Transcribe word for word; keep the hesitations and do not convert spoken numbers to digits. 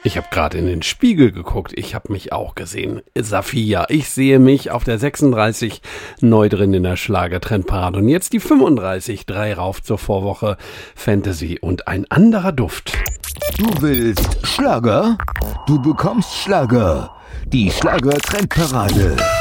Ich habe gerade in den Spiegel geguckt. Ich habe mich auch gesehen. Safiya, ich sehe mich auf der sechsunddreißig neu drin in der Schlagertrendparade. Und jetzt die fünfunddreißig, drei rauf zur Vorwoche, Fantasy und ein anderer Duft. Du willst Schlager? Du bekommst Schlager. Die Schlagertrendparade.